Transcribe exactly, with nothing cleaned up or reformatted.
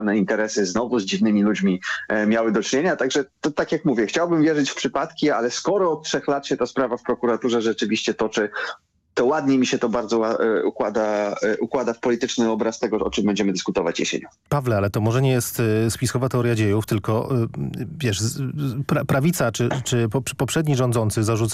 interesy znowu z dziwnymi ludźmi e, miały do czynienia. Także to, tak jak mówię, chciałbym wierzyć w przypadki, ale skoro od trzech lat się ta sprawa w prokuraturze rzeczywiście toczy, to ładnie mi się to bardzo e, układa, e, układa w polityczny obraz tego, o czym będziemy dyskutować jesienią. Pawle, ale to może nie jest y, spiskowa teoria dziejów, tylko y, wiesz, z- pra, prawica czy, czy pop- poprzedni rządzący zarzucają